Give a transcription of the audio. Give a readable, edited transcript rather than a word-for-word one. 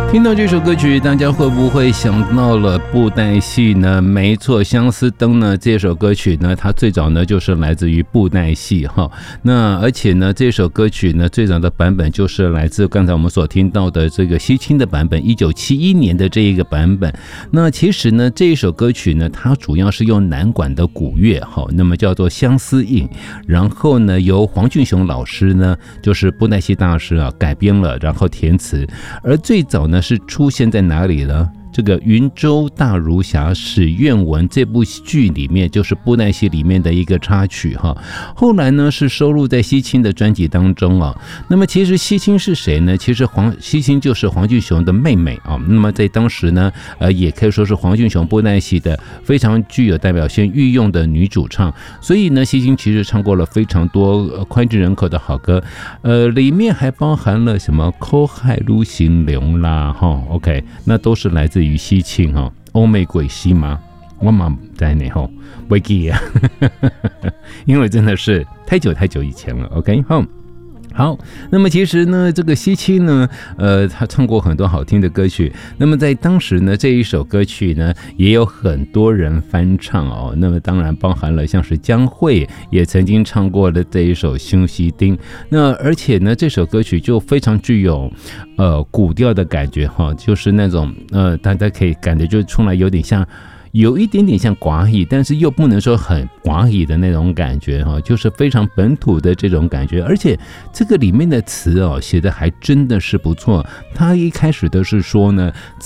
听到这首歌曲，大家会不会想到了布袋戏呢？没错，相思灯呢这首歌曲呢，它最早呢就是来自于布袋戏哈。那而且呢，这首歌曲呢最早的版本就是来自刚才我们所听到的这个西青的版本，1971年的这一个版本。那其实呢，这一首歌曲呢，它主要是用南管的古乐哈，那么叫做《相思印》，然后呢由黄俊雄老师呢，就是布袋戏大师啊改编了，然后填词，而最早呢是出现在哪里呢？这个云州大儒侠史愿文这部剧里面，就是布袋戏里面的一个插曲哈。后来呢是收录在西青的专辑当中啊。那么其实西青是谁呢？其实西青就是黄俊雄的妹妹啊。那么在当时呢，也可以说是黄俊雄布袋戏的非常具有代表性御用的女主唱。所以呢，西青其实唱过了非常多脍炙人口的好歌，里面还包含了什么《口海路行龙》啦哈。OK， 那都是来自于西青哈，欧美鬼戏吗？我嘛在内吼，不记啊，因为真的是太久以前了。OK， 好，那么其实呢，这个西青呢，他唱过很多好听的歌曲。那么在当时呢，这一首歌曲呢，也有很多人翻唱哦。那么当然包含了像是江蕙也曾经唱过的这一首《休息丁》。那而且呢，这首歌曲就非常具有古调的感觉哈，就是那种大家可以感觉就出来有一点点像华语，但是又不能说很华语的那种感觉哈，就是非常本土的这种感觉。而且这个里面的词写的还真的是不错。他一开始都是说呢，